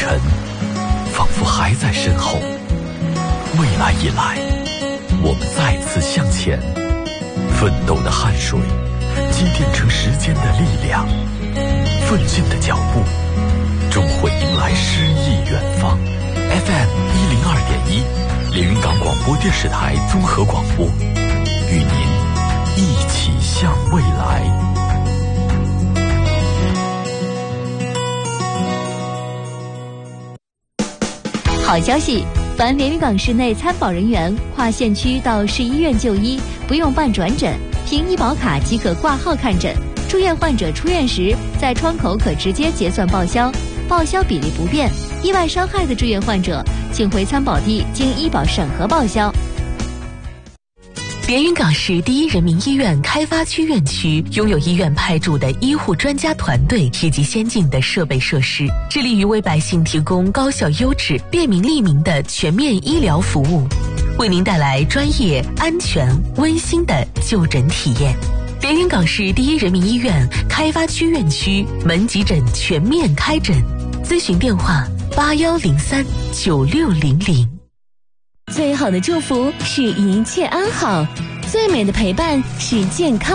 尘，仿佛还在身后。未来已来，我们再次向前，奋斗的汗水积淀成时间的力量，奋进的脚步终会迎来诗意远方。FM 102.1，连云港广播电视台综合广播，与您一起向未来。 好消息，凡连云港市内参保人员跨县区到市医院就医，不用办转诊，凭医保卡即可挂号看诊。住院患者出院时，在窗口可直接结算报销，报销比例不变。意外伤害的住院患者，请回参保地经医保审核报销。 连云港市第一人民医院开发区院区拥有医院派驻的医护专家团队以及先进的设备设施，致力于为百姓提供高效优质、便民利民的全面医疗服务，为您带来专业、安全、温馨的就诊体验。连云港市第一人民医院开发区院区门急诊全面开诊，咨询电话81039600。 最好的祝福是一切安好，最美的陪伴是健康。